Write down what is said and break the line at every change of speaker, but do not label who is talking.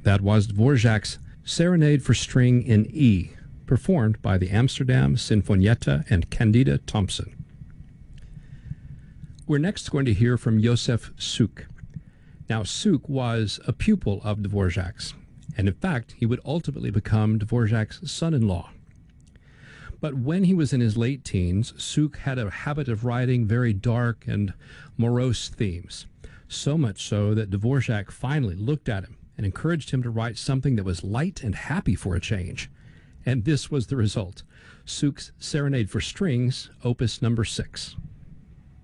That was Dvorak's Serenade for String in E, performed by the Amsterdam Sinfonietta and Candida Thompson. We're next going to hear from Josef Suk. Now, Suk was a pupil of Dvorak's, and in fact, he would ultimately become Dvorak's son-in-law. But when he was in his late teens, Suk had a habit of writing very dark and morose themes, so much so that Dvorak finally looked at him and encouraged him to write something that was light and happy for a change. And this was the result: Suk's Serenade for Strings, Opus number 6.